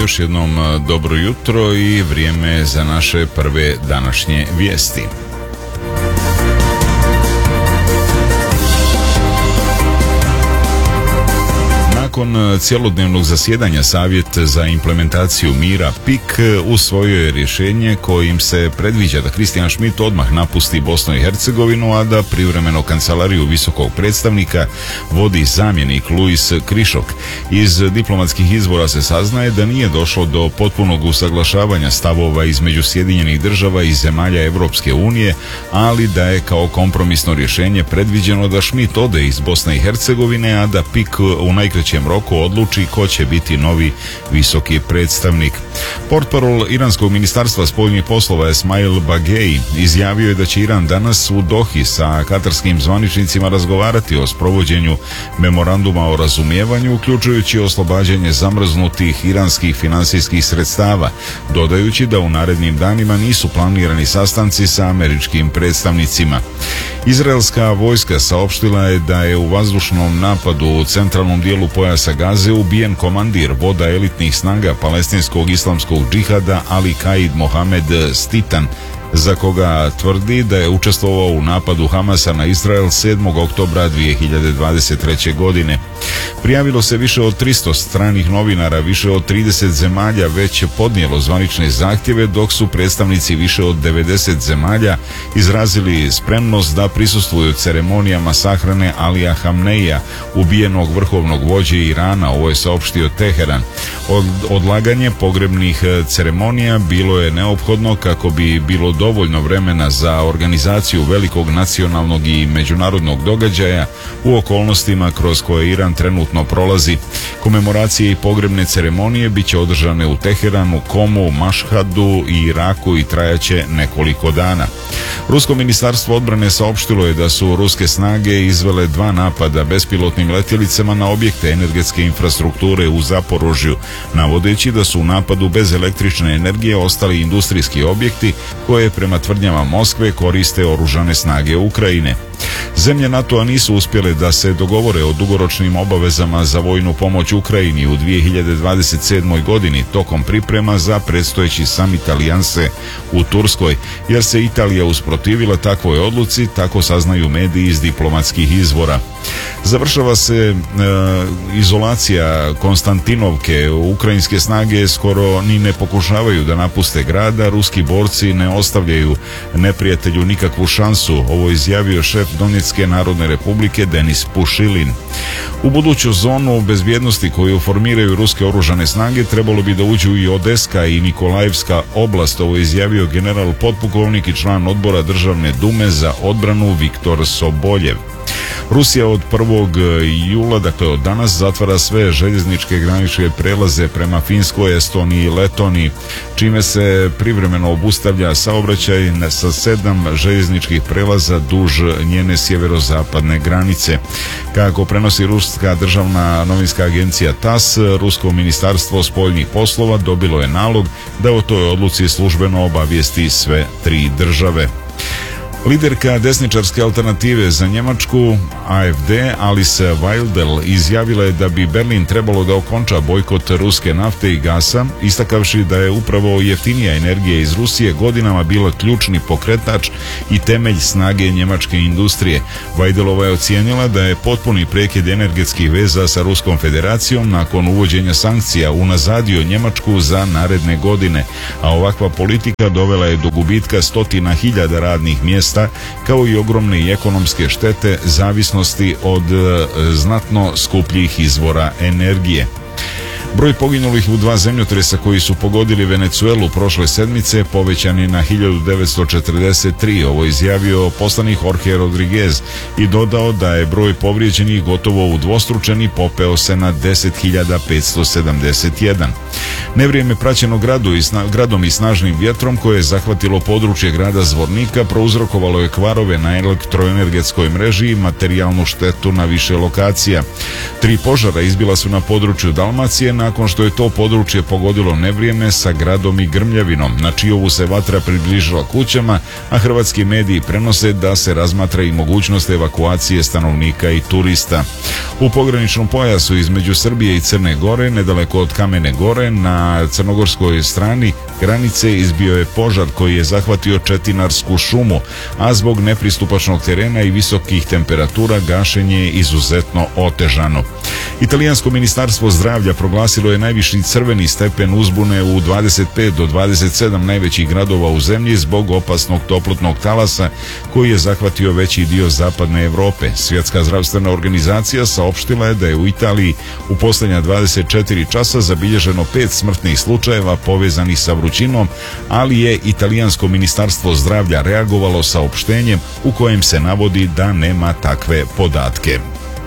još jednom dobro jutro i vrijeme za naše prve današnje vijesti. Nakon cjelodnevnog zasjedanja Savjet za implementaciju mira PIK usvojio je rješenje kojim se predviđa da Christian Schmidt odmah napusti Bosnu i Hercegovinu, a da privremeno kancelariju visokog predstavnika vodi zamjenik Luis Krišok. Iz diplomatskih izvora se saznaje da nije došlo do potpunog usaglašavanja stavova između Sjedinjenih država i zemalja Europske unije, ali da je kao kompromisno rješenje predviđeno da Schmidt ode iz Bosne i Hercegovine, a da PIK u najkraćem roku odluči ko će biti novi visoki predstavnik. Portparol Iranskog ministarstva spoljnih poslova Esmail Bagei izjavio je da će Iran danas u Dohi sa katarskim zvaničnicima razgovarati o sprovođenju memoranduma o razumijevanju, uključujući oslobađanje zamrznutih iranskih financijskih sredstava, dodajući da u narednim danima nisu planirani sastanci sa američkim predstavnicima. Izraelska vojska saopštila je da je u vazdušnom napadu u centralnom dijelu pojasa Gaze ubijen komandir voda elitnih snaga palestinskog islamskog džihada Ali Kaid Mohamed Stitan, za koga tvrdi da je učestvovao u napadu Hamasa na Izrael 7. oktobra 2023. godine. Prijavilo se više od 300 stranih novinara, više od 30 zemalja već podnijelo zvanične zahtjeve, dok su predstavnici više od 90 zemalja izrazili spremnost da prisustvuju ceremonijama sahrane Alija Hamneija, ubijenog vrhovnog vođe Irana, ovo je saopštio Teheran. Odlaganje pogrebnih ceremonija bilo je neophodno kako bi bilo dovoljno vremena za organizaciju velikog nacionalnog i međunarodnog događaja u okolnostima kroz koje Iran trenutno prolazi. Komemoracije i pogrebne ceremonije bit će održane u Teheranu, Komu, Mašhadu i Iraku i trajaće nekoliko dana. Rusko ministarstvo odbrane saopštilo je da su ruske snage izvele 2 napada bespilotnim letjelicama na objekte energetske infrastrukture u Zaporožju, navodeći da su u napadu bez električne energije ostali industrijski objekti koje prema tvrdnjama Moskve koriste oružane snage Ukrajine. Zemlje NATO-a nisu uspjele da se dogovore o dugoročnim obavezama za vojnu pomoć Ukrajini u 2027. godini tokom priprema za predstojeći samit alijanse u Turskoj, jer se Italija usprotivila takvoj odluci, tako saznaju mediji iz diplomatskih izvora. Završava se izolacija Konstantinovke. Ukrajinske snage skoro ni ne pokušavaju da napuste grada, ruski borci ne ostavljaju neprijatelju nikakvu šansu, ovo izjavio šef Donetske narodne republike Denis Pušilin. U buduću zonu bezbjednosti koju formiraju ruske oružane snage trebalo bi da uđu i Odeska i Nikolajevska oblast, ovo izjavio general potpukovnik i član odbora Državne dume za odbranu Viktor Soboljev. Rusija od 1. jula, dakle od danas, zatvara sve željezničke granične prelaze prema Finskoj, Estoniji i Letoniji, čime se privremeno obustavlja saobraćaj sa 7 željezničkih prelaza duž njene sjeverozapadne granice. Kako prenosi ruska državna novinska agencija TAS, rusko ministarstvo spoljnih poslova dobilo je nalog da o toj odluci službeno obavijesti sve 3 države. Liderka desničarske alternative za Njemačku, AfD, Alice Weidel, izjavila je da bi Berlin trebalo da okonča bojkot ruske nafte i gasa, istakavši da je upravo jeftinija energija iz Rusije godinama bila ključni pokretač i temelj snage njemačke industrije. Weidelova je ocijenila da je potpuni prekid energetskih veza sa Ruskom federacijom nakon uvođenja sankcija unazadio Njemačku za naredne godine, a ovakva politika dovela je do gubitka 100.000 radnih mjesta, kao i ogromne i ekonomske štete zavisnosti od znatno skupljih izvora energije. Broj poginulih u 2 zemljotresa koji su pogodili Venecuelu prošle sedmice povećan je na 1943, ovo izjavio poslanik Jorge Rodriguez i dodao da je broj povrijeđenih gotovo udvostručen i popeo se na 10.571. Nevrijeme praćeno gradom i snažnim vjetrom koje je zahvatilo područje grada Zvornika prouzrokovalo je kvarove na elektroenergetskoj mreži i materijalnu štetu na više lokacija. 3 požara izbila su na području Dalmacije, na nakon što je to područje pogodilo nevrijeme sa gradom i grmljavinom. Na Čijovu se vatra približila kućama, a hrvatski mediji prenose da se razmatra i mogućnost evakuacije stanovnika i turista. U pograničnom pojasu između Srbije i Crne Gore, nedaleko od Kamene Gore, na crnogorskoj strani granice izbio je požar koji je zahvatio Četinarsku šumu, a zbog nepristupačnog terena i visokih temperatura gašenje je izuzetno otežano. Italijansko ministarstvo zdravlja proglasilo je najviši crveni stepen uzbune u 25 do 27 najvećih gradova u zemlji zbog opasnog toplotnog talasa koji je zahvatio veći dio zapadne Europe. Svjetska zdravstvena organizacija saopštila je da je u Italiji u posljednja 24 časa zabilježeno 5 smrtnih slučajeva povezanih sa vrućinom, ali je Italijansko ministarstvo zdravlja reagovalo saopštenjem u kojem se navodi da nema takve podatke.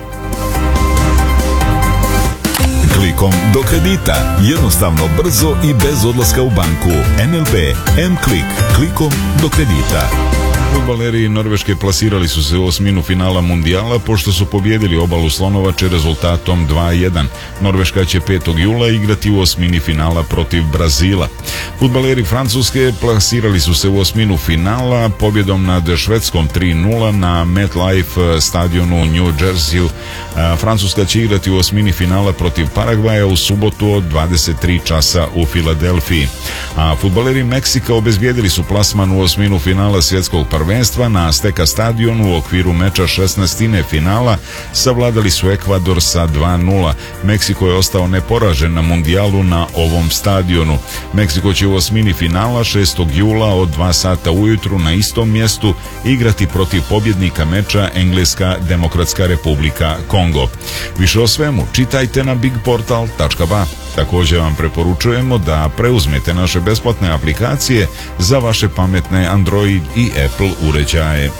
Klikom do kredita. Jednostavno, brzo i bez odlaska u banku. NLB M-Klik. Klikom do kredita. Fudbaleri Norveške plasirali su se u osminu finala mundijala pošto su pobjedili Obalu Slonovače rezultatom 2:1. Norveška će 5. jula igrati u osmini finala protiv Brazila. Fudbaleri Francuske plasirali su se u osminu finala pobjedom nad Švedskom 3:0 na MetLife stadionu u New Jerseyu. Francuska će igrati u osmini finala protiv Paragvaja u subotu od 23 časa u Filadelfiji. A fudbaleri Meksika obezbijedili su plasman u osminu finala svjetskog prvenstva na Azteca stadionu u okviru meča 16. finala. Savladali su Ekvador sa 2:0. Meksiko je ostao neporažen na mundijalu na ovom stadionu. Meksiko će u osmini finala 6. jula od 2 sata ujutru na istom mjestu igrati protiv pobjednika meča Engleska Demokratska Republika Kongo. Više o svemu čitajte na bigportal.ba. Također vam preporučujemo da preuzmete naše besplatne aplikacije za vaše pametne Android i Apple uređaje.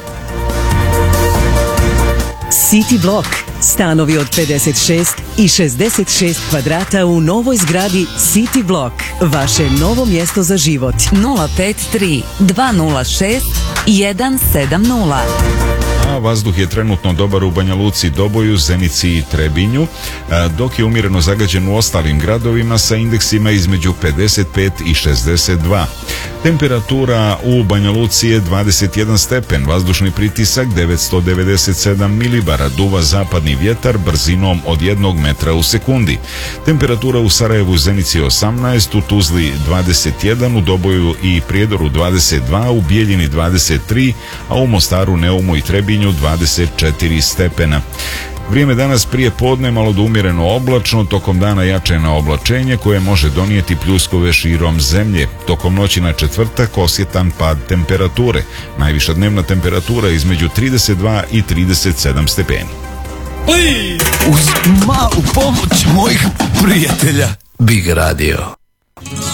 City Block. Stanovi od 56 i 66 kvadrata u novoj zgradi City Block. Vaše novo mjesto za život. 053 206 170. A vazduh je trenutno dobar u Banja Luci, Doboju, Zenici i Trebinju, dok je umjereno zagađen u ostalim gradovima sa indeksima između 55 i 62. Temperatura u Banja Luci je 21 stepen, vazdušni pritisak 997 milibara, duva zapadni vjetar brzinom od 1 metra u sekundi. Temperatura u Sarajevu, Zenici 18, u Tuzli 21, u Doboju i Prijedoru 22, u Bijeljini 23, a u Mostaru, Neumu i Trebinju 24 stepena. Vrijeme danas prije podne malo do umjereno oblačno, tokom dana jače na oblačenje koje može donijeti pljuskove širom zemlje. Tokom noći na četvrtak osjetan pad temperature. Najviša dnevna temperatura između 32 i 37 stepeni. Uz malu pomoć mojih prijatelja Big Radio.